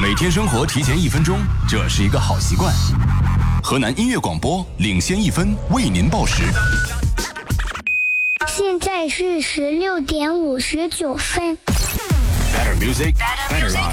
每天生活提前1分钟，这是一个好习惯。河南音乐广播领先1分，为您报时。 现在是16点59分。 Better music, better life.